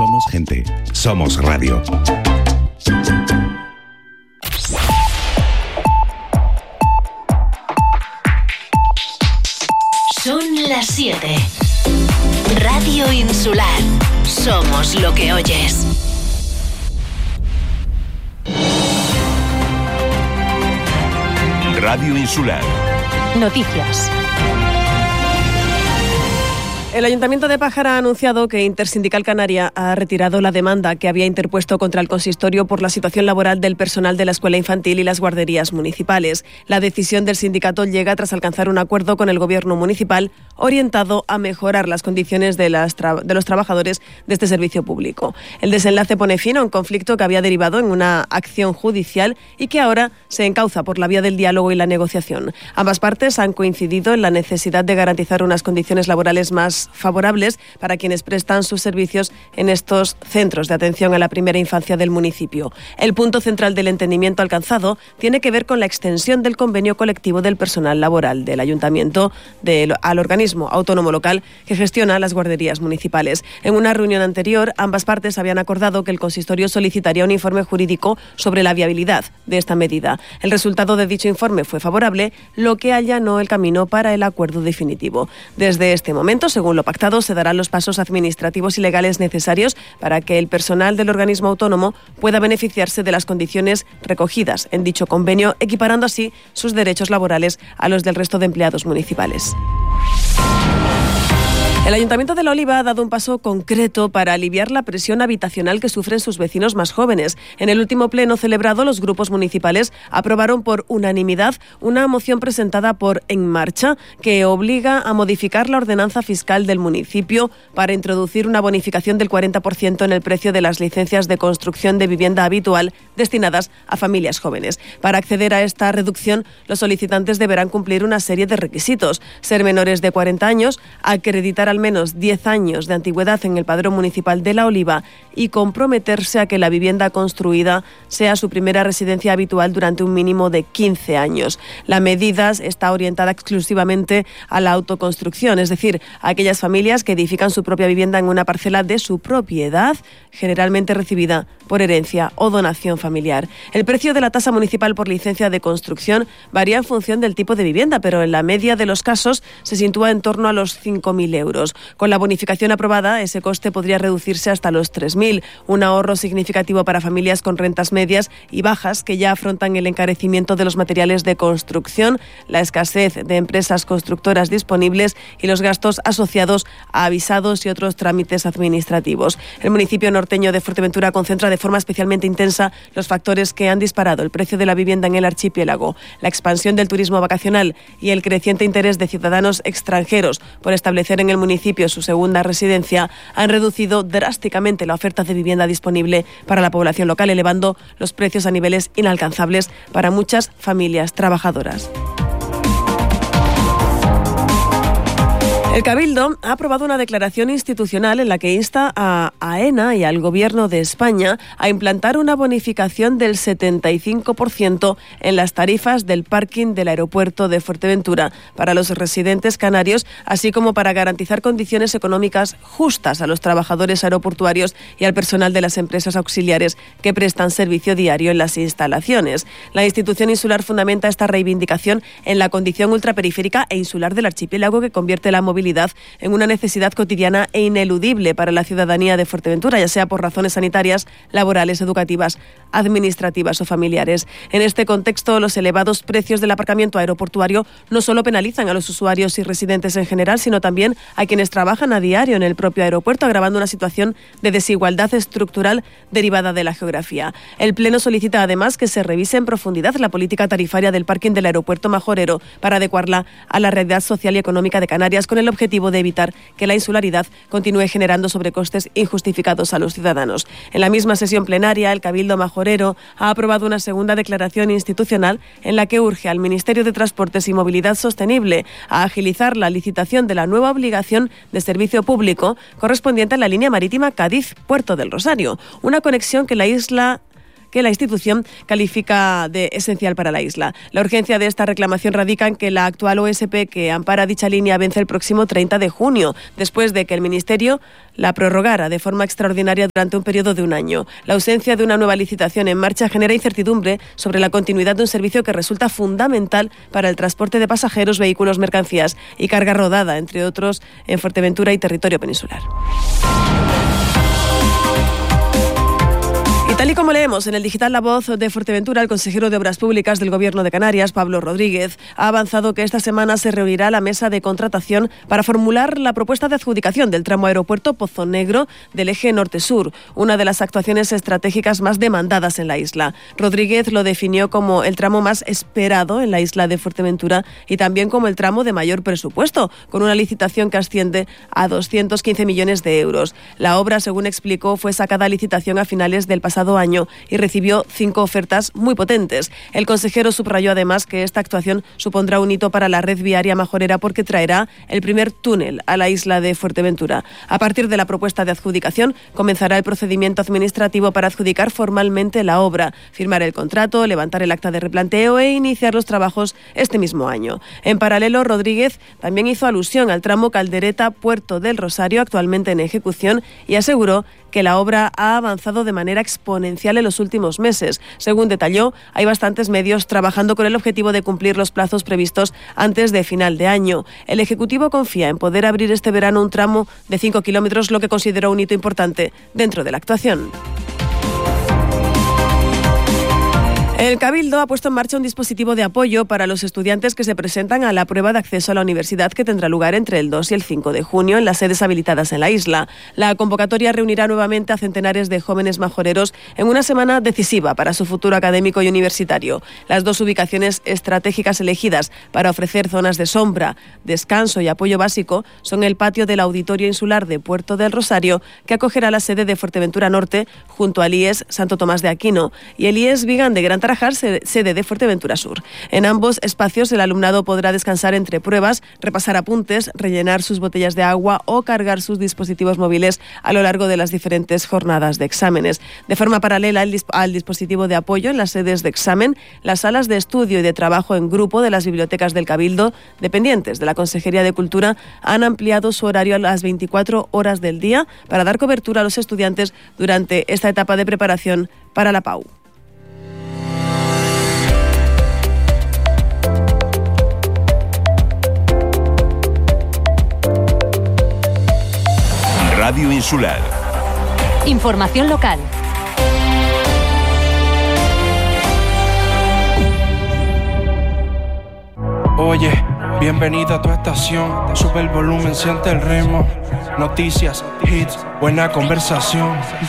Somos gente. Somos radio. Son las 7. Radio Insular. Somos lo que oyes. Radio Insular. Noticias. El Ayuntamiento de Pájara ha anunciado que Intersindical Canaria ha retirado la demanda que había interpuesto contra el consistorio por la situación laboral del personal de la escuela infantil y las guarderías municipales. La decisión del sindicato llega tras alcanzar un acuerdo con el gobierno municipal orientado a mejorar las condiciones de los trabajadores de este servicio público. El desenlace pone fin a un conflicto que había derivado en una acción judicial y que ahora se encauza por la vía del diálogo y la negociación. Ambas partes han coincidido en la necesidad de garantizar unas condiciones laborales más favorables para quienes prestan sus servicios en estos centros de atención a la primera infancia del municipio. El punto central del entendimiento alcanzado tiene que ver con la extensión del convenio colectivo del personal laboral del ayuntamiento al organismo autónomo local que gestiona las guarderías municipales. En una reunión anterior, ambas partes habían acordado que el consistorio solicitaría un informe jurídico sobre la viabilidad de esta medida. El resultado de dicho informe fue favorable, lo que allanó el camino para el acuerdo definitivo. Desde este momento, según lo pactado, se darán los pasos administrativos y legales necesarios para que el personal del organismo autónomo pueda beneficiarse de las condiciones recogidas en dicho convenio, equiparando así sus derechos laborales a los del resto de empleados municipales. El Ayuntamiento de La Oliva ha dado un paso concreto para aliviar la presión habitacional que sufren sus vecinos más jóvenes. En el último pleno celebrado, los grupos municipales aprobaron por unanimidad una moción presentada por En Marcha que obliga a modificar la ordenanza fiscal del municipio para introducir una bonificación del 40% en el precio de las licencias de construcción de vivienda habitual destinadas a familias jóvenes. Para acceder a esta reducción, los solicitantes deberán cumplir una serie de requisitos: ser menores de 40 años, acreditar al menos 10 años de antigüedad en el padrón municipal de La Oliva y comprometerse a que la vivienda construida sea su primera residencia habitual durante un mínimo de 15 años. La medida está orientada exclusivamente a la autoconstrucción, es decir, a aquellas familias que edifican su propia vivienda en una parcela de su propiedad, generalmente recibida por herencia o donación familiar. El precio de la tasa municipal por licencia de construcción varía en función del tipo de vivienda, pero en la media de los casos se sitúa en torno a los 5.000 euros. Con la bonificación aprobada, ese coste podría reducirse hasta los 3.000, un ahorro significativo para familias con rentas medias y bajas que ya afrontan el encarecimiento de los materiales de construcción, la escasez de empresas constructoras disponibles y los gastos asociados a visados y otros trámites administrativos. El municipio norteño de Fuerteventura concentra de forma especialmente intensa los factores que han disparado el precio de la vivienda en el archipiélago: la expansión del turismo vacacional y el creciente interés de ciudadanos extranjeros por establecer en el municipio su segunda residencia han reducido drásticamente la oferta de vivienda disponible para la población local, elevando los precios a niveles inalcanzables para muchas familias trabajadoras. El Cabildo ha aprobado una declaración institucional en la que insta a AENA y al Gobierno de España a implantar una bonificación del 75% en las tarifas del parking del aeropuerto de Fuerteventura para los residentes canarios, así como para garantizar condiciones económicas justas a los trabajadores aeroportuarios y al personal de las empresas auxiliares que prestan servicio diario en las instalaciones. La institución insular fundamenta esta reivindicación en la condición ultraperiférica e insular del archipiélago, que convierte la movilidad en una necesidad cotidiana e ineludible para la ciudadanía de Fuerteventura, ya sea por razones sanitarias, laborales, educativas, administrativas o familiares. En este contexto, los elevados precios del aparcamiento aeroportuario no solo penalizan a los usuarios y residentes en general, sino también a quienes trabajan a diario en el propio aeropuerto, agravando una situación de desigualdad estructural derivada de la geografía. El Pleno solicita además que se revise en profundidad la política tarifaria del parking del aeropuerto Majorero para adecuarla a la realidad social y económica de Canarias, con el objetivo de evitar que la insularidad continúe generando sobrecostes injustificados a los ciudadanos. En la misma sesión plenaria, el Cabildo Majorero ha aprobado una segunda declaración institucional en la que urge al Ministerio de Transportes y Movilidad Sostenible a agilizar la licitación de la nueva obligación de servicio público correspondiente a la línea marítima Cádiz-Puerto del Rosario, una conexión que la isla que la institución califica de esencial para la isla. La urgencia de esta reclamación radica en que la actual OSP que ampara dicha línea vence el próximo 30 de junio, después de que el Ministerio la prorrogara de forma extraordinaria durante un periodo de un año. La ausencia de una nueva licitación en marcha genera incertidumbre sobre la continuidad de un servicio que resulta fundamental para el transporte de pasajeros, vehículos, mercancías y carga rodada, entre otros, en Fuerteventura y territorio peninsular. Y tal y como leemos en el digital La Voz de Fuerteventura, el consejero de Obras Públicas del Gobierno de Canarias, Pablo Rodríguez, ha avanzado que esta semana se reunirá la mesa de contratación para formular la propuesta de adjudicación del tramo aeropuerto Pozo Negro del eje norte-sur, una de las actuaciones estratégicas más demandadas en la isla. Rodríguez lo definió como el tramo más esperado en la isla de Fuerteventura y también como el tramo de mayor presupuesto, con una licitación que asciende a 215 millones de euros. La obra, según explicó, fue sacada a licitación a finales del pasado año y recibió 5 ofertas muy potentes. El consejero subrayó además que esta actuación supondrá un hito para la red viaria majorera porque traerá el primer túnel a la isla de Fuerteventura. A partir de la propuesta de adjudicación comenzará el procedimiento administrativo para adjudicar formalmente la obra, firmar el contrato, levantar el acta de replanteo e iniciar los trabajos este mismo año. En paralelo, Rodríguez también hizo alusión al tramo Caldereta-Puerto del Rosario, actualmente en ejecución, y aseguró que la obra ha avanzado de manera exponencial en los últimos meses. Según detalló, hay bastantes medios trabajando con el objetivo de cumplir los plazos previstos antes de final de año. El Ejecutivo confía en poder abrir este verano un tramo de 5 kilómetros, lo que consideró un hito importante dentro de la actuación. El Cabildo ha puesto en marcha un dispositivo de apoyo para los estudiantes que se presentan a la prueba de acceso a la universidad que tendrá lugar entre el 2 y el 5 de junio en las sedes habilitadas en la isla. La convocatoria reunirá nuevamente a centenares de jóvenes majoreros en una semana decisiva para su futuro académico y universitario. Las 2 ubicaciones estratégicas elegidas para ofrecer zonas de sombra, descanso y apoyo básico son el patio del Auditorio Insular de Puerto del Rosario, que acogerá la sede de Fuerteventura Norte junto al IES Santo Tomás de Aquino, y el IES Vigan de Gran Tarajal, sede de Fuerteventura Sur. En ambos espacios el alumnado podrá descansar entre pruebas, repasar apuntes, rellenar sus botellas de agua o cargar sus dispositivos móviles a lo largo de las diferentes jornadas de exámenes. De forma paralela al dispositivo de apoyo en las sedes de examen, las salas de estudio y de trabajo en grupo de las bibliotecas del Cabildo, dependientes de la Consejería de Cultura, han ampliado su horario a las 24 horas del día para dar cobertura a los estudiantes durante esta etapa de preparación para la PAU. Radio Insular. Información local. Oye, bienvenida a tu estación. Sube el volumen, siente el ritmo. Noticias, hits, buena conversación.